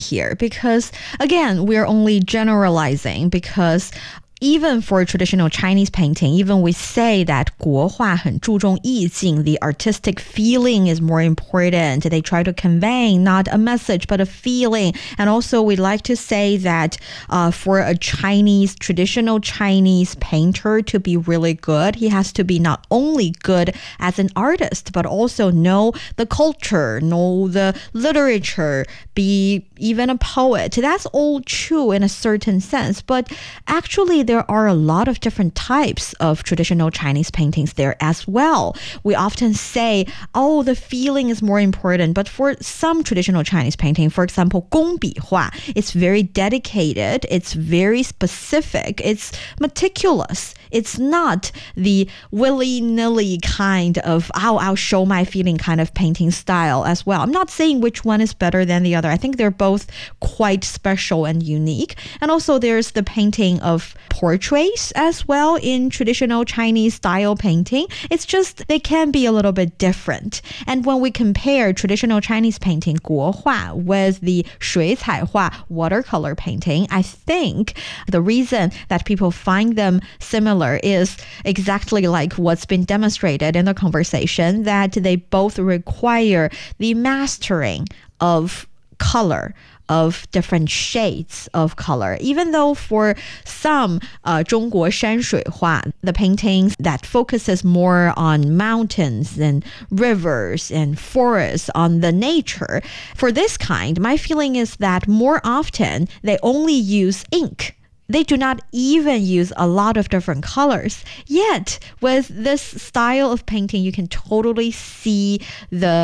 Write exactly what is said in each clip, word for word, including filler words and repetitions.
here because, again, we're only generalizing because even for traditional Chinese painting, even we say that 国画很注重意境, the artistic feeling is more important. They try to convey not a message, but a feeling. And also we like to say that uh, for a Chinese, traditional Chinese painter to be really good, he has to be not only good as an artist, but also know the culture, know the literature, be even a poet. That's all true in a certain sense. But actually, there are a lot of different types of traditional Chinese paintings there as well. We often say, oh, the feeling is more important. But for some traditional Chinese painting, for example, 工笔画, it's very dedicated. It's very specific. It's meticulous. It's not the willy-nilly kind of, oh, I'll show my feeling kind of painting style as well. I'm not saying which one is better than the other. I think they're both quite special and unique. And also there's the painting of portraits as well in traditional Chinese style painting. It's just they can be a little bit different. And when we compare traditional Chinese painting, 国画, with the 水彩画, watercolor painting, I think the reason that people find them similar is exactly like what's been demonstrated in the conversation, that they both require the mastering of color, of different shades of color. Even though for some uh, 中国山水画, the paintings that focuses more on mountains and rivers and forests, on the nature, for this kind, my feeling is that more often they only use ink. They do not even use a lot of different colors. Yet, with this style of painting, you can totally see the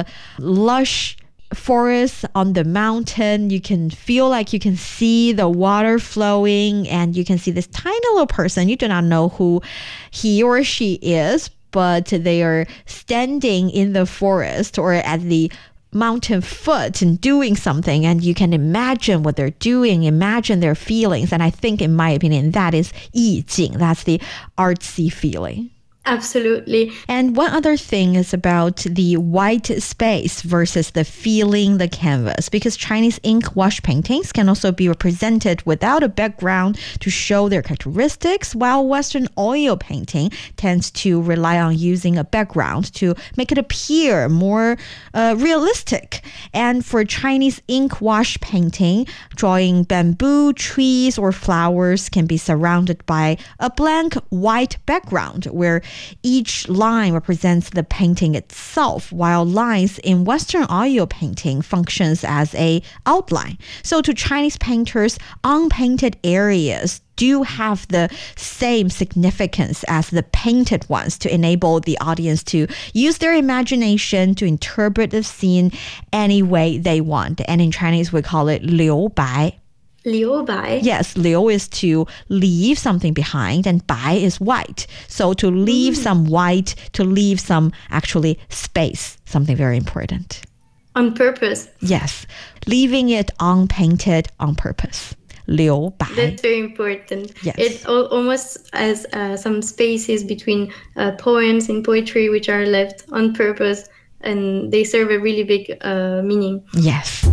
lush forest on the mountain. You can feel like you can see the water flowing, and you can see this tiny little person. You do not know who he or she is, but they are standing in the forest or at the mountain foot and doing something, and you can imagine what they're doing, imagine their feelings. And I think, in my opinion, that is 意境. That's the artsy feeling. Absolutely. And one other thing is about the white space versus the feeling the canvas, because Chinese ink wash paintings can also be represented without a background to show their characteristics, while Western oil painting tends to rely on using a background to make it appear more uh, realistic. And for Chinese ink wash painting, drawing bamboo, trees, or flowers can be surrounded by a blank white background where each line represents the painting itself, while lines in Western oil painting functions as a outline. So to Chinese painters, unpainted areas do have the same significance as the painted ones to enable the audience to use their imagination to interpret the scene any way they want. And in Chinese, we call it 留白. 留白? Yes, 留 is to leave something behind, and 白 is white. So to leave mm. some white, to leave some actually space, something very important. On purpose? Yes, leaving it unpainted on purpose. 留白. That's very important. Yes. It al- almost has uh, some spaces between uh, poems and poetry which are left on purpose, and they serve a really big uh, meaning. Yes.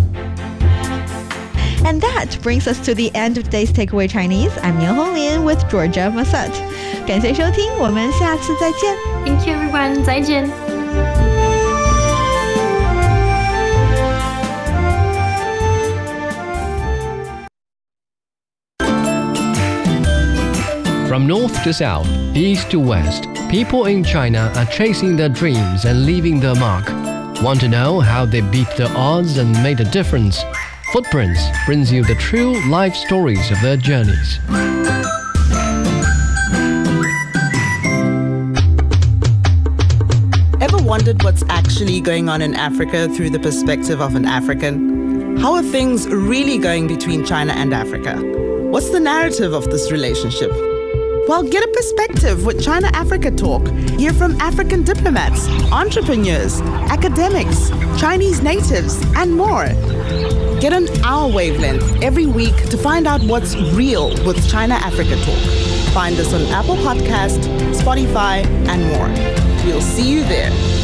And that brings us to the end of today's Takeaway Chinese. I'm Nian Honglin with Georgia Massat. 感谢收听，我们下次再见。 Thank you, everyone. 再见。 From north to south, east to west, people in China are chasing their dreams and leaving their mark. Want to know how they beat the odds and made a difference? Footprints brings you the true life stories of their journeys. Ever wondered what's actually going on in Africa through the perspective of an African? How are things really going between China and Africa? What's the narrative of this relationship? Well, get a perspective with China-Africa Talk. Hear from African diplomats, entrepreneurs, academics, Chinese natives, and more. Get on our wavelength every week to find out what's real with China-Africa Talk. Find us on Apple Podcast, Spotify, and more. We'll see you there.